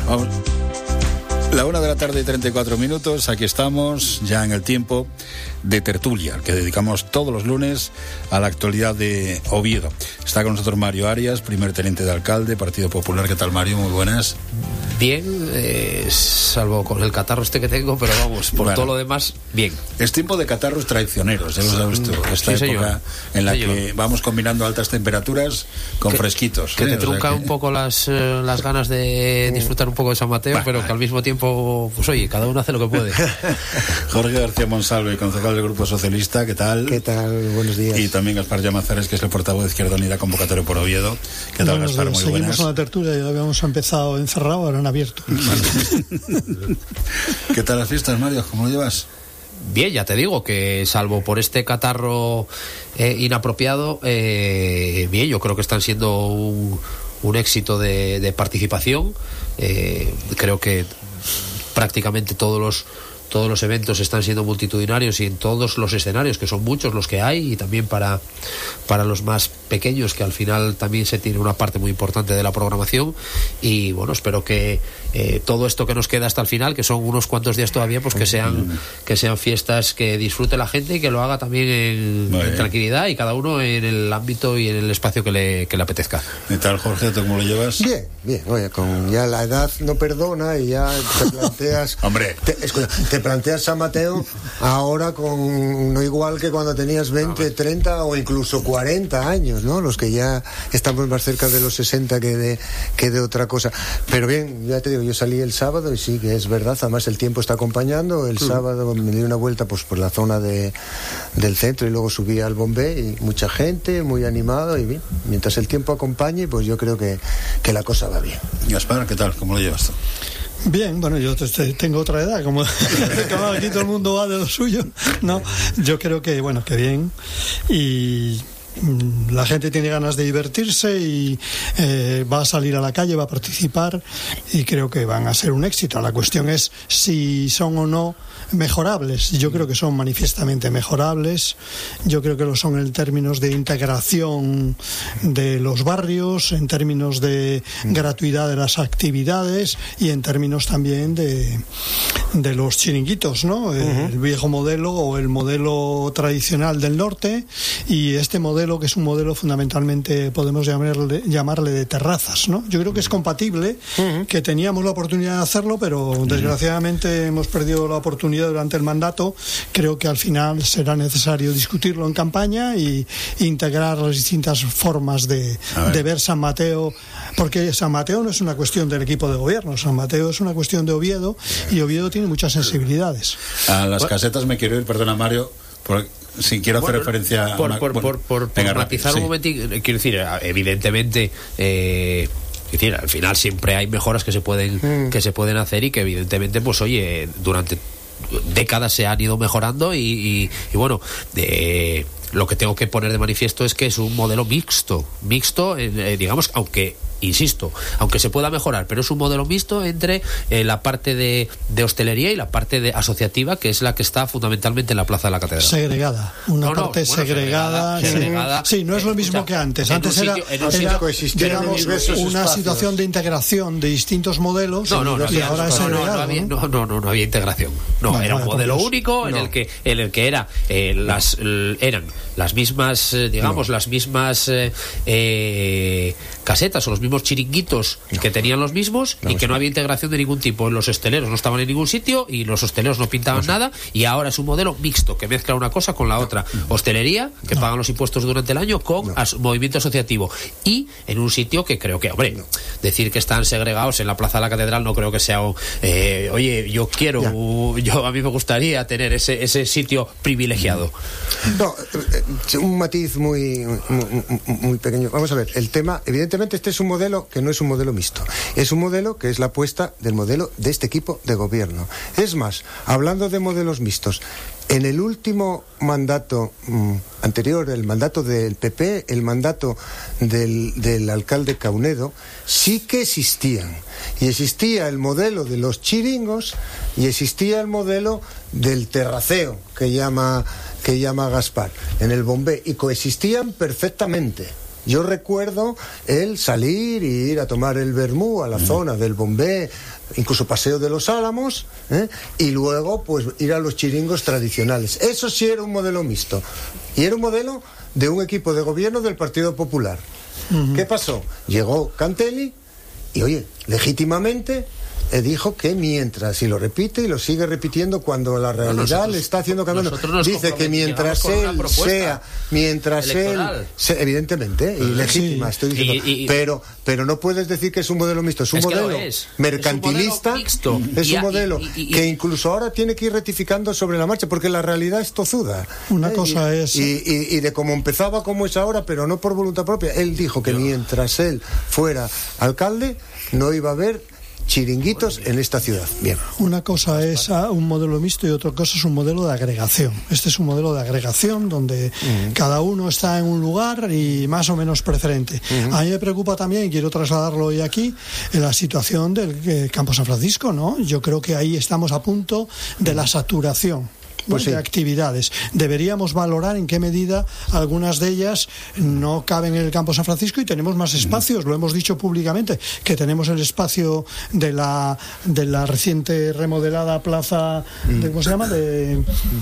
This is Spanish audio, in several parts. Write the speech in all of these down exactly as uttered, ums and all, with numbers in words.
Vamos. La una de la tarde y treinta y cuatro minutos, aquí estamos ya en el tiempo de tertulia, que dedicamos todos los lunes a la actualidad de Oviedo. Está con nosotros Mario Arias, primer teniente de alcalde, Partido Popular. ¿Qué tal, Mario? Muy buenas. Bien, eh, salvo con el catarro este que tengo, pero vamos, por bueno, todo lo demás, bien. Es tiempo de catarros traicioneros, ya lo sabes tú. Esta sí, época señor. en la sí, que señor. vamos combinando altas temperaturas con que, fresquitos. Que ¿eh? te trunca o sea que... un poco las, eh, las ganas de disfrutar un poco de San Mateo, bueno, pero que al mismo tiempo, pues oye, cada uno hace lo que puede. Jorge García Monsalve, concejal del Grupo Socialista, ¿qué tal? ¿Qué tal? Buenos días. Y también Gaspar Llamazares, que es el portavoz de Izquierda Unida, convocatorio por Oviedo. ¿Qué tal, Buenos Gaspar? días. Muy buenas. Seguimos con la tertulia, ya habíamos empezado encerrado, ahora en abierto. ¿Qué tal las fiestas, Mario? ¿Cómo lo llevas? Bien, ya te digo que salvo por este catarro eh, inapropiado, eh, bien, yo creo que están siendo un, un éxito de, de participación. Eh, creo que prácticamente todos los todos los eventos están siendo multitudinarios y en todos los escenarios, que son muchos los que hay, y también para, para los más pequeños, que al final también se tiene una parte muy importante de la programación. Y bueno, espero que eh, todo esto que nos queda hasta el final, que son unos cuantos días todavía, pues que sean que sean fiestas que disfrute la gente y que lo haga también en, en tranquilidad, y cada uno en el ámbito y en el espacio que le, que le apetezca. ¿Qué tal, Jorge? ¿Tú cómo lo llevas? Bien, bien. Oye, con ya la edad no perdona y ya te planteas... Hombre. Te, escucha, te planteas San Mateo ahora con no igual que cuando tenías veinte, treinta o incluso cuarenta años, ¿no? Los que ya estamos más cerca de los sesenta que de, que de otra cosa. Pero bien, ya te digo, yo salí el sábado y sí, que es verdad, además el tiempo está acompañando. El sí. sábado me di una vuelta pues por la zona de, del centro y luego subí al Bombé y mucha gente, muy animado, y bien, mientras el tiempo acompañe, pues yo creo que, que la cosa va bien. Gaspar, ¿qué tal? ¿Cómo lo llevas tú? Bien, bueno, yo te, te, tengo otra edad, como aquí todo el mundo va de lo suyo, ¿no? Yo creo que, bueno, que bien, y la gente tiene ganas de divertirse y eh, va a salir a la calle, va a participar, y creo que van a ser un éxito. La cuestión es si son o no mejorables. Yo creo que son manifiestamente mejorables. Yo creo que lo son en términos de integración de los barrios, en términos de gratuidad de las actividades y en términos también de, de los chiringuitos, ¿no? Uh-huh. El viejo modelo o el modelo tradicional del norte, y este modelo que es un modelo fundamentalmente, podemos llamarle, llamarle de terrazas, ¿no? Yo creo que es compatible, uh-huh. que teníamos la oportunidad de hacerlo, pero uh-huh. desgraciadamente hemos perdido la oportunidad durante el mandato. Creo que al final será necesario discutirlo en campaña y integrar las distintas formas de, de ver San Mateo, porque San Mateo no es una cuestión del equipo de gobierno, San Mateo es una cuestión de Oviedo, y Oviedo tiene muchas sensibilidades. A las casetas me quiero ir, perdona, Mario, por, si quiero hacer bueno, referencia por, a una, por, bueno, por, por, venga, por matizar sí. un momentito, quiero decir, evidentemente eh, es decir, al final siempre hay mejoras que se pueden mm. que se pueden hacer, y que evidentemente, pues oye, durante décadas se han ido mejorando, y, y, y bueno, de, lo que tengo que poner de manifiesto es que es un modelo mixto, mixto, eh, digamos, aunque insisto, aunque se pueda mejorar, pero es un modelo mixto entre eh, la parte de, de hostelería y la parte de asociativa, que es la que está fundamentalmente en la Plaza de la Catedral. Segregada, una no, no, parte bueno, segregada, segregada, segregada. Sí, no es lo mismo que antes. En antes sitio, era, era digamos, una espacios. situación de integración de distintos modelos, no, no, no, y había, ahora es segregado. No, no, había, no, no, no, no había integración. No, bueno, era un modelo único no. en el que en el que era eh, las l, eran las mismas, eh, digamos, no. las mismas eh, eh, casetas o los mismos chiringuitos no. que tenían los mismos, no, y que no había integración de ningún tipo. Los hosteleros no estaban en ningún sitio y los hosteleros no pintaban no. nada, y ahora es un modelo mixto que mezcla una cosa con la otra. No. Hostelería, que no. pagan los impuestos durante el año, con no. as, movimiento asociativo, y en un sitio que creo que, hombre, no. decir que están segregados en la Plaza de la Catedral no creo que sea eh, oye, yo quiero uh, yo a mí me gustaría tener ese, ese sitio privilegiado. No, un matiz muy, muy muy pequeño. Vamos a ver, el tema, evidentemente este es un modelo que no es un modelo mixto, es un modelo que es la apuesta del modelo de este equipo de gobierno. Es más, hablando de modelos mixtos, en el último mandato mmm, anterior, el mandato del P P, el mandato del, del alcalde Caunedo, sí que existían. Y existía el modelo de los chiringos y existía el modelo del terraceo, que llama, que llama Gaspar, en el Bombé, y coexistían perfectamente. Yo recuerdo el salir y ir a tomar el vermú a la mm. zona del Bombé, incluso Paseo de los Álamos, ¿eh? y luego pues ir a los chiringos tradicionales. Eso sí era un modelo mixto. Y era un modelo de un equipo de gobierno del Partido Popular. Uh-huh. ¿Qué pasó? Llegó Cantelli y, oye, legítimamente eh, dijo que mientras, y lo repite y lo sigue repitiendo cuando la realidad nosotros, le está haciendo cambiando, dice que mientras él sea, mientras electoral. él, se, evidentemente, y legítima, sí. estoy diciendo, y, y, pero, pero no puedes decir que es un modelo mixto, es un es modelo es. mercantilista, es un modelo, es un modelo y, y, y, que incluso ahora tiene que ir rectificando sobre la marcha, porque la realidad es tozuda. Una ¿eh? cosa y, es... Y, y, y de cómo empezaba, como es ahora, pero no por voluntad propia. Él dijo que mientras él fuera alcalde, no iba a haber chiringuitos en esta ciudad. Bien. Una cosa es un modelo mixto y otra cosa es un modelo de agregación. Este es un modelo de agregación donde uh-huh. cada uno está en un lugar y más o menos preferente. Uh-huh. A mí me preocupa también, y quiero trasladarlo hoy aquí, en la situación del eh, Campo San Francisco, ¿no? Yo creo que ahí estamos a punto de la saturación. Pues sí. de actividades. Deberíamos valorar en qué medida algunas de ellas no caben en el Campo San Francisco y tenemos más espacios. Lo hemos dicho públicamente, que tenemos el espacio de la de la reciente remodelada plaza de, ¿cómo se llama? De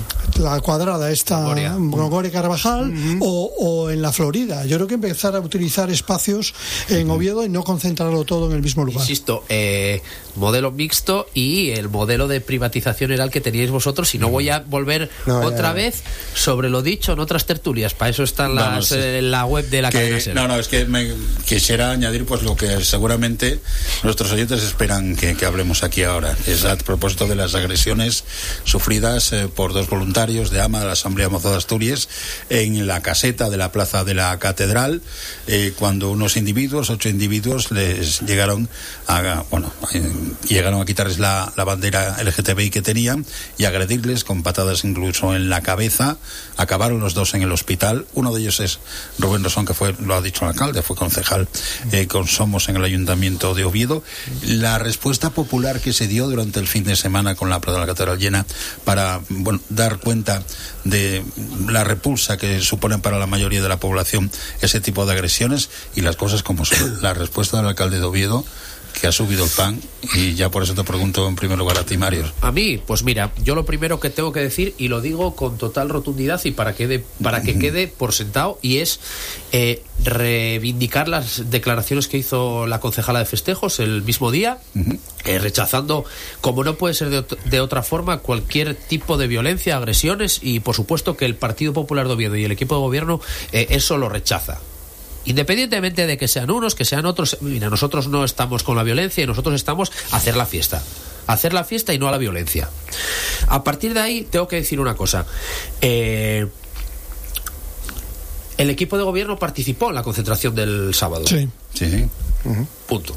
la cuadrada esta Gregorio Carvajal uh-huh. o, o en la Florida. Yo creo que empezar a utilizar espacios en Oviedo y no concentrarlo todo en el mismo lugar. Insisto, eh, modelo mixto y el modelo de privatización era el que teníais vosotros, y no voy a volver no, otra ya, vez sobre lo dicho en otras tertulias. Para eso están las Vamos, eh, la web de la que, cadena SER. No, no, es que me quisiera añadir pues lo que seguramente nuestros oyentes esperan que, que hablemos aquí ahora. Es a propósito de las agresiones sufridas eh, por dos voluntarios de AMA de la Asamblea Mozo de Asturias en la caseta de la plaza de la Catedral, eh, cuando unos individuos, ocho individuos, les llegaron a, bueno, eh, llegaron a quitarles la, la bandera L G T B I que tenían y agredirles con patadas incluso en la cabeza. Acabaron los dos en el hospital. Uno de ellos es Rubén Rosón, que fue, lo ha dicho el alcalde, fue concejal eh, con Somos en el Ayuntamiento de Oviedo. La respuesta popular que se dio durante el fin de semana con la Plaza de la Catedral llena para, bueno, dar cuenta de la repulsa que suponen para la mayoría de la población ese tipo de agresiones, y las cosas como son. La respuesta del alcalde de Oviedo, que ha subido el pan, y ya por eso te pregunto en primer lugar a ti, Mario. A mí, pues mira, yo lo primero que tengo que decir, y lo digo con total rotundidad y para que, de, para que quede por sentado, y es eh, reivindicar las declaraciones que hizo la concejala de festejos el mismo día, uh-huh. eh, rechazando, como no puede ser de, de otra forma, cualquier tipo de violencia, agresiones, y por supuesto que el Partido Popular de Oviedo y el equipo de gobierno eh, eso lo rechaza. Independientemente de que sean unos, que sean otros, mira, nosotros no estamos con la violencia y nosotros estamos a hacer la fiesta. A hacer la fiesta y no a la violencia. A partir de ahí, tengo que decir una cosa. Eh, el equipo de gobierno participó en la concentración del sábado. Sí. Sí, sí. Uh-huh. Punto.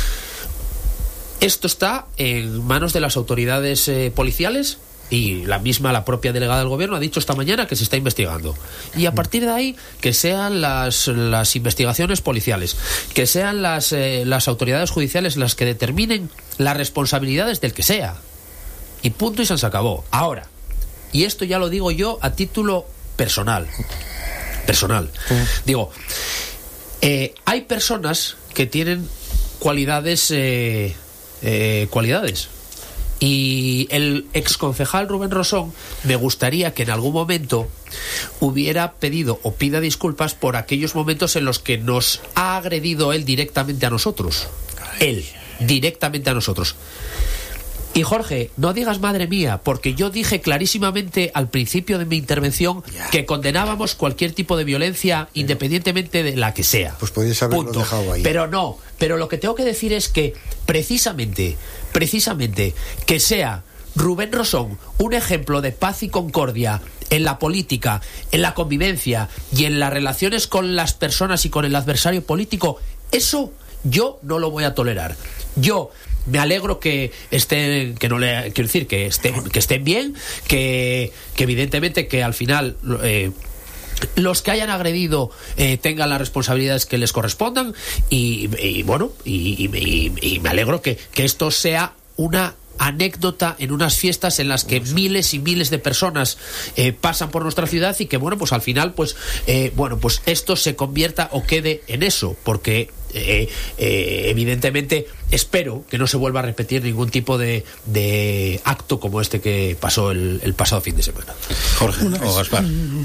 Esto está en manos de las autoridades eh, policiales. Y la misma, la propia delegada del gobierno ha dicho esta mañana que se está investigando. Y a partir de ahí, que sean las, las investigaciones policiales, que sean las, eh, las autoridades judiciales las que determinen las responsabilidades del que sea. Y punto, y se se acabó. Ahora, y esto ya lo digo yo a título personal. Personal. Digo, eh, hay personas que tienen cualidades, eh, eh, cualidades. Y el exconcejal Rubén Rosón, me gustaría que en algún momento hubiera pedido o pida disculpas por aquellos momentos en los que nos ha agredido él directamente a nosotros. Él, directamente a nosotros. Y Jorge, no digas madre mía, porque yo dije clarísimamente al principio de mi intervención que condenábamos cualquier tipo de violencia, independientemente de la que sea. Pues podías haberlo Punto. dejado ahí. Pero no, pero lo que tengo que decir es que precisamente, precisamente, que sea Rubén Rosón un ejemplo de paz y concordia en la política, en la convivencia y en las relaciones con las personas y con el adversario político, eso yo no lo voy a tolerar. Yo me alegro que estén, que no le quiero decir que estén, que estén bien, que, que evidentemente que al final eh, los que hayan agredido eh, tengan las responsabilidades que les correspondan, y, y bueno, y, y, y, y me alegro que, que esto sea una anécdota en unas fiestas en las que miles y miles de personas eh, pasan por nuestra ciudad y que, bueno, pues al final, pues, eh, bueno, pues esto se convierta o quede en eso, porque eh, eh, evidentemente espero que no se vuelva a repetir ningún tipo de, de acto como este que pasó el, el pasado fin de semana. Jorge o Gaspar,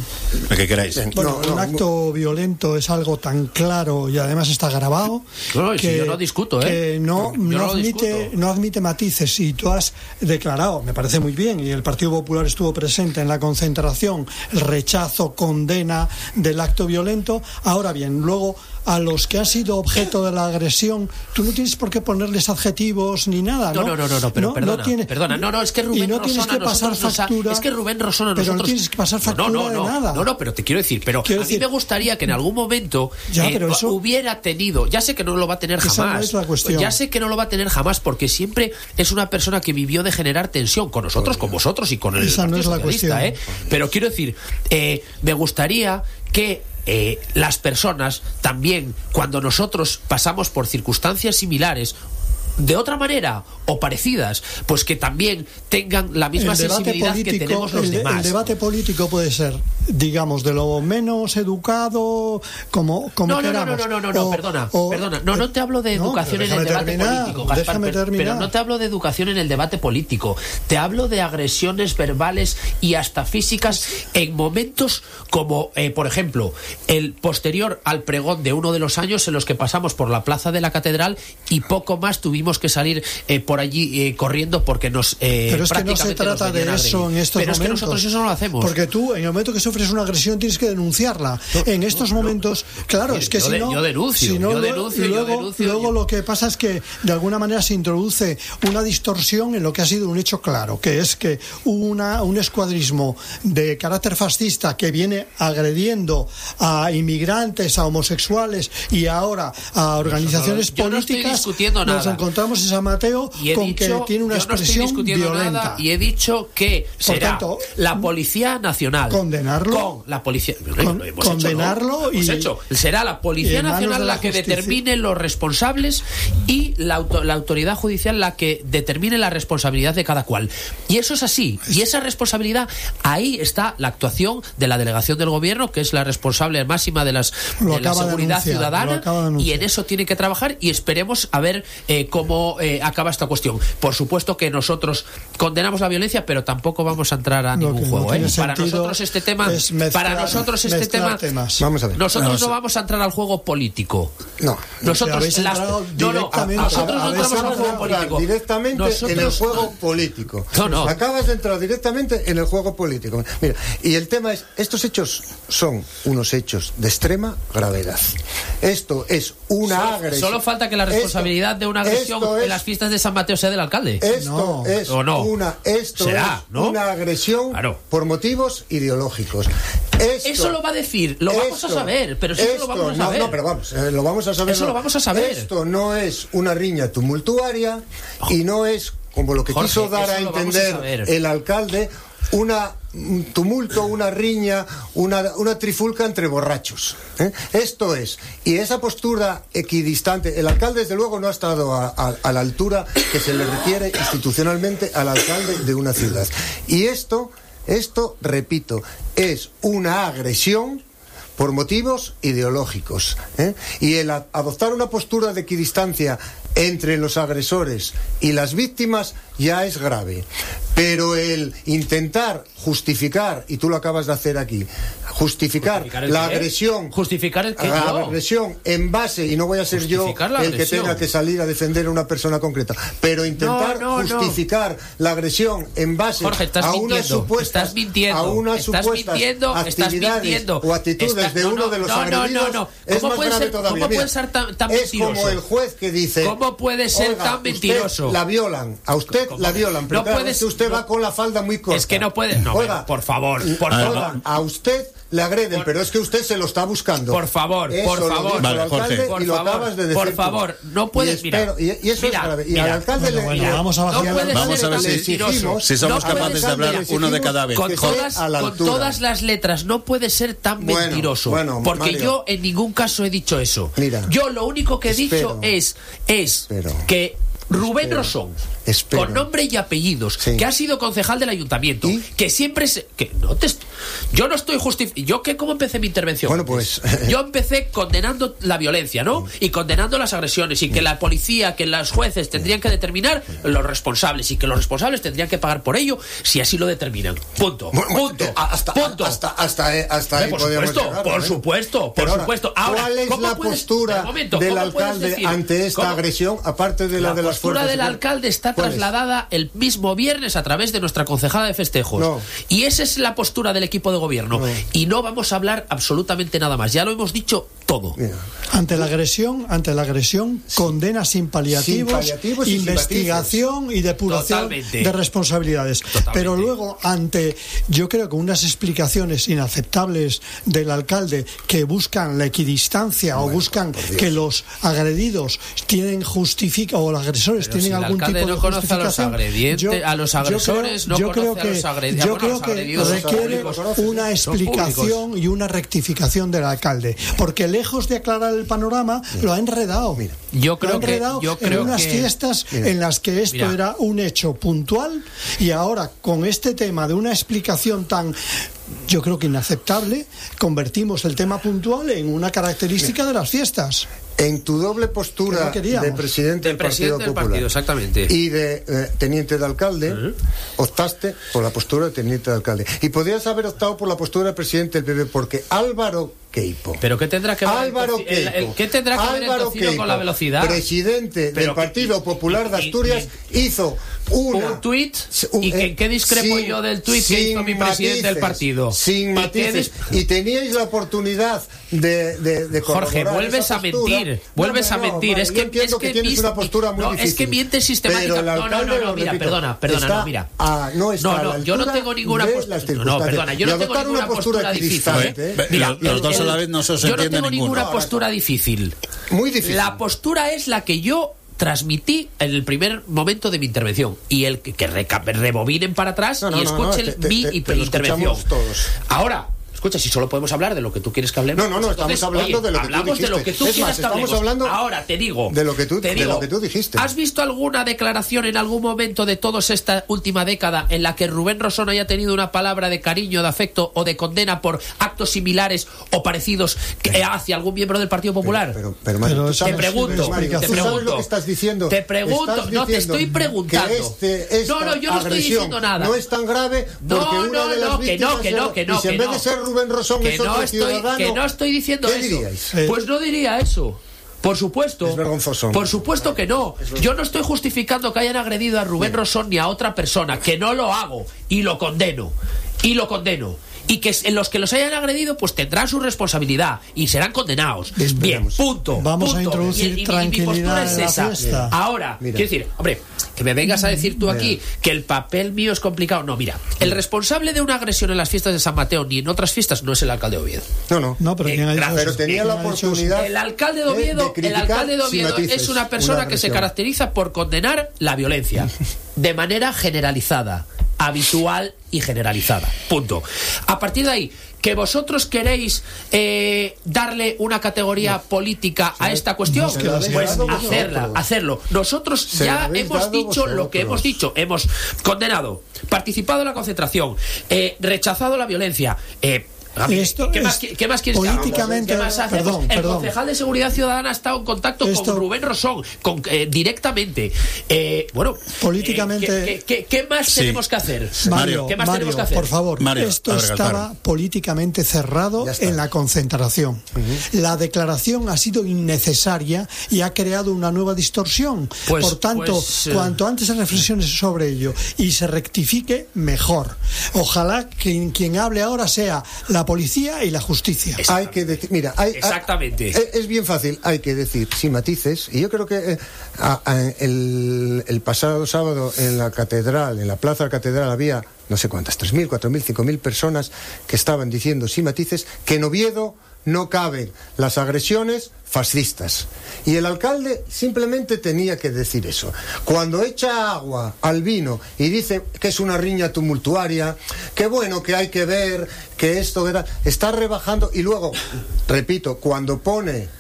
lo que queráis. Bueno, No, no, un acto violento es algo tan claro y además está grabado. No, no, que, si yo no discuto, ¿eh? que no, Yo no, no admite, discuto. no admite matices. Y tú has declarado, me parece muy bien, y el Partido Popular estuvo presente en la concentración, el rechazo, condena del acto violento. Ahora bien, luego a los que han sido objeto de la agresión, tú no tienes por qué ponerles adjetivos ni nada, ¿no? No, no, no, no, pero no, perdona, no tiene, perdona, no, no, es que Rubén y no Rosón tienes que a pasar nosotros nos ha- factura, es que Rubén Rosón a pero nosotros no tienes que pasar factura no, no, de no, nada. no, no, pero te quiero decir, pero Quiero a decir- mí me gustaría que en algún momento Ya, eh, pero eso- hubiera tenido, ya sé que no lo va a tener Esa jamás, no es la cuestión. ya sé que no lo va a tener jamás porque siempre es una persona que vivió de generar tensión con nosotros, con vosotros y con el Esa no Partido es la Socialista, cuestión. ¿eh? Pero quiero decir, eh, me gustaría que eh, las personas también, cuando nosotros pasamos por circunstancias similares, de otra manera o parecidas, pues que también tengan la misma El debate sensibilidad político, que tenemos los el, de- demás. el debate político puede ser, digamos, de lo menos educado, como, como No, no, no, queramos. no, no, no, no, O- perdona, o- perdona. No, no te hablo de no, educación pero en el déjame debate terminar, político, Gaspar, déjame pero, terminar. pero no te hablo de educación en el debate político. Te hablo de agresiones verbales y hasta físicas en momentos como, eh, por ejemplo, el posterior al pregón de uno de los años en los que pasamos por la plaza de la Catedral y poco más tuvimos que salir eh, por allí eh, corriendo porque nos eh, Pero es que no se prácticamente nos trata de venían a eso agredir. en estos pero momentos. es que nosotros eso no lo hacemos. Porque tú, en el momento que sufres una agresión, tienes que denunciarla. En estos momentos, claro, Yo es que de- si no. yo denuncio, si no, yo lo- denuncio, yo luego, denuncio, luego yo- lo que pasa es que de alguna manera se introduce una distorsión en lo que ha sido un hecho claro, que es que una, un escuadrismo de carácter fascista que viene agrediendo a inmigrantes, a homosexuales y ahora a organizaciones yo no estoy políticas, discutiendo nos nada. encontramos en San Mateo Y he con dicho- que tiene una yo no estoy expresión discutiendo violenta. nada y he dicho que será tanto, la Policía Nacional condenarlo, con la policía con- lo hemos condenarlo hecho, ¿no? Lo hemos y- hecho. Será la y Policía en manos Nacional de la la que justicia. determine los responsables y la, auto- la autoridad judicial la que determine la responsabilidad de cada cual. Y eso es así. Y esa responsabilidad, ahí está la actuación de la delegación del gobierno, que es la responsable máxima de, las, Lo de la acaba de seguridad anunciar, lo ciudadana, acaba de y anunciar. en eso tiene que trabajar y esperemos a ver eh, cómo eh, acaba esta cuestión. Por supuesto que nosotros condenamos la violencia, pero tampoco vamos a entrar a Lo ningún que no juego. ¿eh? tiene Para sentido nosotros este tema, es mezclar- para nosotros este mezclar tema, temas. Vamos a ver. nosotros Vamos a- no vamos a entrar al juego político. No. Nosotros habéis las- entrado no, no, directamente- nosotros no habéis entramos al Acabas de juego entrar político. directamente Nosotros- en el juego político. No, no. Acabas de entrar directamente en el juego político. Mira, y el tema es, estos hechos son unos hechos de extrema gravedad. Esto es una Solo, agresión. solo falta que la responsabilidad Esto- de una agresión esto es- en las fiestas de San Mateo sea del alcalde. Esto No. es ¿O no? una esto Será, es ¿no? una agresión Claro. por motivos ideológicos. Esto- Eso lo va a decir, lo vamos a esto- saber, pero si eso lo esto- vamos a no, saber. No, pero vamos, eh, lo vamos a saber. Eso no. lo vamos a saber. Esto no es una riña tumultuaria y no es como lo que Jorge, quiso dar eso a lo vamos a entender saber. el alcalde, una un tumulto, una riña, una, una trifulca entre borrachos. ¿eh? Esto es. Y esa postura equidistante, el alcalde desde luego no ha estado a, a- a la altura que se le requiere institucionalmente al alcalde de una ciudad. Y esto, esto, repito, es una agresión por motivos ideológicos. ¿eh? Y el a- adoptar una postura de equidistancia entre los agresores y las víctimas ya es grave. Pero el intentar justificar, y tú lo acabas de hacer aquí, justificar, ¿Justificar el la qué? agresión, ¿Justificar el qué? la No. agresión en base, y no voy a ser yo Justificar la el que agresión. tenga que salir a defender a una persona concreta, pero intentar No, no, no. justificar la agresión en base Jorge, estás a unas mintiendo, supuestas estás mintiendo, a unas estás supuestas mintiendo, estás actividades mintiendo. o actitudes Estás- de no, uno no, de los no, no, agredidos, no, no. es ¿Cómo más puede grave ser- todavía. cómo Mira, puede ser tan- tan es mentiroso? como el juez que dice, ¿Cómo puede ser "Oiga, tan usted mentiroso? la violan, a usted ¿Cómo? la violan, pero No claro, puede es que usted no- va con la falda muy corta. Es que no puede. No, Oiga, por favor, por oiga, favor. a usted le agreden, Por- pero es que usted se lo está buscando. Por favor, Eso por lo favor. dijo el Vale, Jorge. alcalde Por y lo favor, acabas de decir por tú. favor, no puedes- y espero- mira, y, y eso mira, es grave. Y mira. al alcalde Bueno, le bueno, le- vamos a bajar. No puede Vamos ser a ver tan si- mentiroso. si somos No puede capaces de ser, hablar mira, uno de cada vez. Con que esté todas, a la con altura. todas las letras, no puede ser tan Bueno, mentiroso. bueno, porque Mario. yo en ningún caso he dicho eso. Mira, yo lo único que he espero, dicho es, es espero. que Rubén Espera. Rosón, Espera. con nombre y apellidos, Sí. que ha sido concejal del ayuntamiento, ¿Y? que siempre se, que no te est- yo no estoy justificando, yo que cómo empecé mi intervención. Bueno, pues yo empecé condenando la violencia, ¿no? Y condenando las agresiones, y que la policía, que los jueces tendrían que determinar los responsables, y que los responsables tendrían que pagar por ello si así lo determinan. Punto. Bueno, Punto. eh, hasta, punto. hasta, hasta, eh, hasta ahí por podíamos supuesto, llegar, por ¿eh? supuesto, por Pero ahora, supuesto. Ahora, ¿cuál es ¿cómo la puedes- postura pero un momento, del ¿cómo puedes alcalde decir? ante esta ¿Cómo? agresión, aparte de la, La de las postura fuerzas del de- alcalde está ¿Cuál es? trasladada el mismo viernes a través de nuestra concejala de festejos. No. Y esa es la postura del equipo de gobierno. No. Y no vamos a hablar absolutamente nada más. Ya lo hemos dicho todo. Mira. Ante la agresión, ante la agresión, condena sin paliativos, Sin paliativos y sin investigación y depuración Totalmente. de responsabilidades. Totalmente. Pero luego, ante, yo creo que unas explicaciones inaceptables del alcalde que buscan la equidistancia o buscan que los agredidos tienen justifica o los agresores Pero tienen si el algún alcalde tipo no de conoce a los justificación. agredientes, a los agresores, no yo creo conoce a que, los agredi- yo bueno, creo los que agredidos son requiere públicos. una Son explicación públicos. y una rectificación del alcalde, porque lejos de aclarar el panorama lo ha enredado. Mira. Yo Lo creo ha que- enredado yo creo en unas que- fiestas Mira. en las que esto Mira. era un hecho puntual y ahora con este tema de una explicación tan, yo creo que inaceptable, convertimos el tema puntual en una característica de las fiestas. En tu doble Que postura no queríamos. de presidente De del presidente Partido del Popular partido, exactamente. y de eh, teniente de alcalde, optaste por la postura de teniente de alcalde. Y podrías haber optado por la postura de presidente del P P, porque Álvaro Queipo. Pero ¿qué tendrá que ver el Álvaro toci- el- el- Queipo. ¿qué tendrá que ver el Álvaro tocino con Queipo, la velocidad? Presidente del Pero que- Partido y- Popular de y- y- Asturias hizo una, un tuit un- y que, eh, ¿qué discrepo sin- yo del tuit que sin hizo mi presidente del matices, partido? Sin ¿Y qué matices. dis- Y teníais la oportunidad de, de, de Jorge, corroborar vuelves esa a postura. mentir, vuelves No, a no, mentir. vale, es yo que entiendo es que, tienes mis- una postura muy no, difícil. es que mientes sistemáticamente. Pero el No, no, alcalde, no, no, lo mira, repito, perdona, perdona, está no, mira. a- no está no, a no, la yo no altura tengo ninguna de postura. las No, no, circunstancias. perdona, yo Y no tengo adoptar ninguna una postura postura difícil. equidistante, ¿eh? ¿eh? Mira, Los- los dos el- a la vez no se os yo no entiende tengo ninguno. ninguna No, postura difícil. Muy difícil. La postura es la que yo transmití en el primer momento de mi intervención, y el que, que reca- rebobinen para atrás No, no, y no, escuchen no, te- mi te- y- te lo intervención. escuchamos todos. Ahora, escucha, si solo podemos hablar de lo que tú quieres que hablemos. No, no, no, pues estamos entonces, hablando oye, de lo que tú hablamos de lo que dijiste. tú Es quieras más, que estamos hablemos. hablando Ahora te digo, de lo que tú- te de digo, lo que tú dijiste. ¿Has visto alguna declaración en algún momento de toda esta última década en la que Rubén Rosón haya tenido una palabra de cariño, de afecto o de condena por actos similares o parecidos que hacia algún miembro del Partido Popular? Pero, pero, Mario, Pero tú te sabes, pregunto, Mario, te tú sabes pregunto. lo que estás diciendo. Te pregunto, Estás no, te diciendo estoy preguntando. que este- esta No, no, yo no estoy agresión diciendo nada. No es tan grave No, porque una no, de las no, que víctimas no, que era- no, que no, y si en que vez no. de ser Rubén Rosón que es no otro estoy, ciudadano, que no estoy diciendo ¿qué eso. diríais? Eh, Pues no diría eso. Por supuesto. Es vergonzoso. Por supuesto que no. Yo no estoy justificando que hayan agredido a Rubén Rosón ni a otra persona, que no lo hago y lo condeno. Y lo condeno. Y que en los que los hayan agredido pues tendrán su responsabilidad y serán condenados. Bien, Esperemos. punto. Vamos a punto. introducir Y- y- y mi tranquilidad postura es en la esa. fiesta. Ahora, Mira. quiero decir, hombre, que me vengas a decir tú Mira. aquí que el papel mío es complicado. No, mira, el responsable de una agresión en las fiestas de San Mateo ni en otras fiestas no es el alcalde de Oviedo. No, no. No, pero Eh, ¿quién ha dicho gracias. Pero eso? tenía la ¿Quién ha dicho eso? oportunidad. El alcalde de de- Oviedo, de el criticar alcalde de sin Oviedo matices es una persona una que se agresión. caracteriza por condenar la violencia de manera generalizada, habitual y generalizada. Punto. A partir de ahí, que vosotros queréis eh, darle una categoría política a esta cuestión, se la habéis pues dado hacerla, vosotros. hacerlo. Nosotros Se la ya habéis hemos dado dicho lo que vosotros. hemos dicho. Hemos condenado, participado en la concentración, eh, rechazado la violencia. Eh, Gabriel, Esto ¿qué, más, es- qui- ¿Qué más quieres que hagamos? políticamente- ¿Qué más hacemos? perdón, El perdón. concejal de Seguridad Ciudadana ha estado en contacto Esto- con Rubén Rosón con, eh, directamente. Eh, bueno, Políticamente- eh, ¿qué, qué- qué más Sí. tenemos que hacer? Mario, ¿Qué más Mario, tenemos que hacer? por favor, Mario, esto a ver, estaba Gaspar. políticamente cerrado Ya está. en la concentración. La declaración ha sido innecesaria y ha creado una nueva distorsión. Pues- por tanto, pues, eh, cuanto antes se reflexione sobre ello y se rectifique, mejor. Ojalá que quien hable ahora sea la policía y la justicia. Hay que decir, mira, hay, Exactamente. hay- es bien fácil, hay que decir sin matices, y yo creo que eh, a- a- el, el pasado sábado en la catedral, en la plaza de la catedral, había no sé cuántas, tres mil, cuatro mil, cinco mil personas que estaban diciendo sin matices que en Oviedo no caben las agresiones fascistas. Y el alcalde simplemente tenía que decir eso. Cuando echa agua al vino y dice que es una riña tumultuaria, que bueno, que hay que ver, que esto, ¿verdad? Está rebajando. Y luego, repito, cuando pone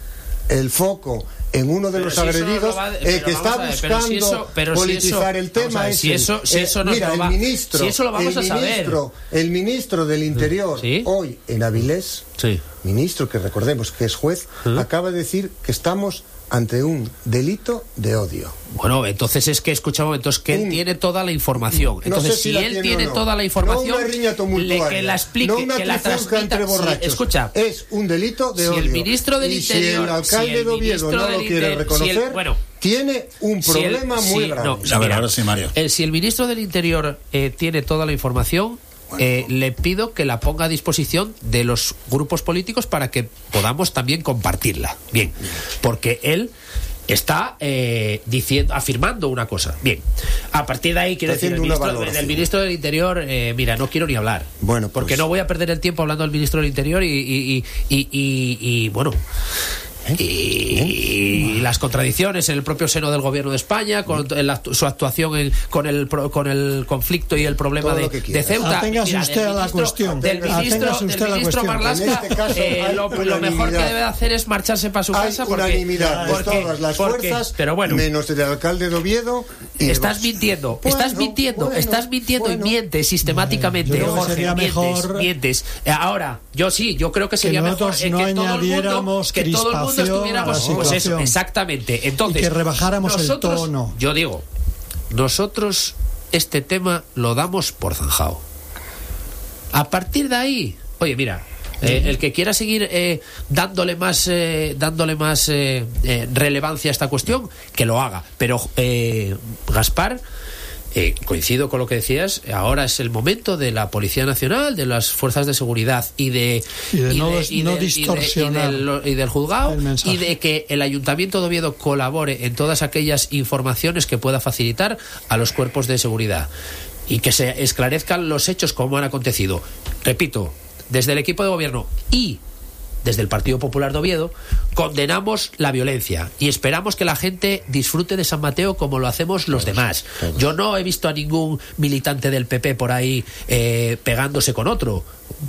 el foco en uno de pero los si agredidos, va, eh, que está ver, buscando si eso, politizar si eso, el tema. ver, Es si eso, si eh, eso nos mira, lo va, el ministro, si eso lo vamos el a saber. Ministro, el ministro del Interior, ¿sí? hoy en Avilés, sí. ministro que recordemos que es juez, ¿sí? acaba de decir que estamos ante un delito de odio. Bueno, entonces es que escuchamos, entonces que él un, tiene toda la información. Entonces, no sé si, si él tiene no. toda la información, no una riña tumultuaria, le, que la explique, no una que la transmita. entre borrachos. Sí, escucha, es un delito de si odio. el ministro del y Interior, si el alcalde si el de Oviedo no lo quiere inter... reconocer, si el, bueno, tiene un problema si el, muy si, grave. No, a ver, mira, ahora sí, Mario. El, si el ministro del Interior eh, tiene toda la información, Bueno. Eh, le pido que la ponga a disposición de los grupos políticos para que podamos también compartirla. Bien, porque él está eh, diciendo, afirmando una cosa. Bien, a partir de ahí quiero decir, el ministro, del ministro del Interior, eh, mira, no quiero ni hablar. Bueno, pues, porque no voy a perder el tiempo hablando del ministro del Interior y, y, y, y, y, y bueno. ¿Eh? Y, y las contradicciones en el propio seno del gobierno de España con la, su actuación en, con el con el conflicto y el problema de, de Ceuta. Aténgase Mira, usted a la cuestión. Del ministro, del ministro Marlaska, este caso, eh, lo, lo mejor que debe hacer es marcharse para su hay casa porque, unanimidad de porque, todas las porque, fuerzas, pero bueno, menos el alcalde de Oviedo. Y estás demás. mintiendo, Bueno, estás mintiendo, bueno, estás mintiendo bueno. y mientes sistemáticamente, Yo creo que Jorge, sería mientes, mejor mientes. Ahora, yo sí, yo creo que sería que mejor nosotros eh, no que todo el mundo, añadiéramos que todo el mundo crispación estuviéramos, a la pues eso, situación. exactamente. Entonces, y que rebajáramos nosotros, el tono. Yo digo, nosotros este tema lo damos por zanjado. A partir de ahí, oye, mira, eh, el que quiera seguir eh, dándole más eh, dándole más eh, eh, relevancia a esta cuestión, que lo haga. Pero eh, Gaspar, eh, coincido con lo que decías, ahora es el momento de la Policía Nacional, de las fuerzas de seguridad y de y de y no, de, y no y de, distorsionar y, de, y, del, y del juzgado, y de que el Ayuntamiento de Oviedo colabore en todas aquellas informaciones que pueda facilitar a los cuerpos de seguridad y que se esclarezcan los hechos como han acontecido. Repito, desde el equipo de gobierno y desde el Partido Popular de Oviedo condenamos la violencia y esperamos que la gente disfrute de San Mateo como lo hacemos los demás. Yo no he visto a ningún militante del P P por ahí eh, pegándose con otro.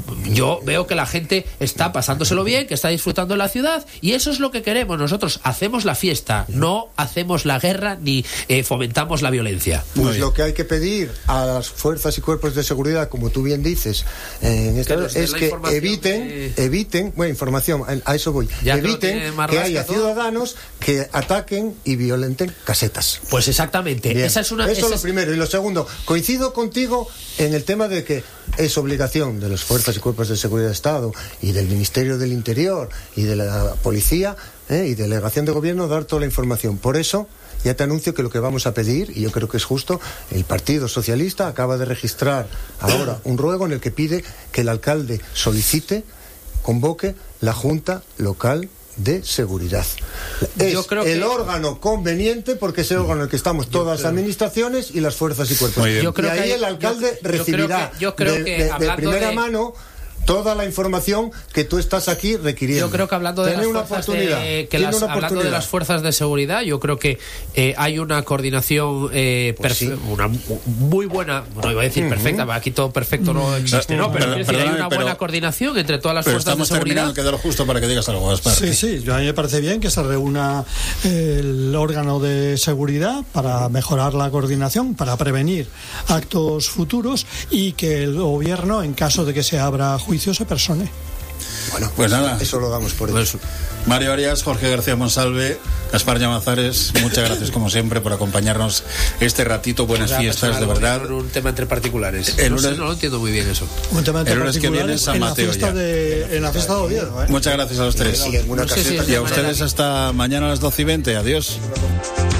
Yo veo que la gente está pasándoselo bien, que está disfrutando de la ciudad, y eso es lo que queremos. Nosotros hacemos la fiesta, no hacemos la guerra ni eh, fomentamos la violencia. Pues lo que hay que pedir a las fuerzas y cuerpos de seguridad, como tú bien dices, eh, en esta, que es que eviten, de... eviten, bueno, información, a eso voy, ya eviten que, que haya todo. ciudadanos que ataquen y violenten casetas. Pues exactamente. Bien. Esa es una, eso esa es lo es... primero. Y lo segundo, coincido contigo en el tema de que es obligación de las fuerzas y cuerpos de seguridad de Estado y del Ministerio del Interior y de la Policía eh, y Delegación de Gobierno dar toda la información. Por eso ya te anuncio que lo que vamos a pedir, y yo creo que es justo, el Partido Socialista acaba de registrar ahora un ruego en el que pide que el alcalde solicite, convoque la Junta Local de Seguridad. Es yo creo el que... órgano conveniente porque es el órgano en el que estamos todas las administraciones y las fuerzas y cuerpos. Yo creo y ahí que, el alcalde yo, recibirá yo creo que, yo creo que, de, de, de primera de... mano toda la información que tú estás aquí requiriendo. Yo creo que hablando de, las una fuerzas, oportunidad. De, que las, una hablando de las fuerzas de seguridad, yo creo que eh, hay una coordinación eh, pues sí. una muy buena, no iba a decir uh-huh. perfecta, aquí todo perfecto no existe, ¿no? Pero, pero, decir, hay una buena pero, coordinación entre todas las fuerzas de seguridad. Estamos terminando, queda lo justo para que digas algo, Gaspar. Sí, sí, a mí me parece bien que se reúna el órgano de seguridad para mejorar la coordinación, para prevenir actos futuros y que el gobierno, en caso de que se abra juicio, se persone. Bueno, pues nada, eso lo damos por pues, hecho. Mario Arias, Jorge García Monsalve, Gaspar Llamazares, muchas gracias como siempre por acompañarnos este ratito. Buenas fiestas, de verdad. Un tema entre particulares. El no, lunes, sé, no lo entiendo muy bien eso. Un tema entre el lunes que viene es San Mateo ya. De, en la fiesta de Oviedo. ¿eh? Muchas gracias a los tres. Sí, en una no sé si y a ustedes hasta mañana a las doce y veinte. Adiós.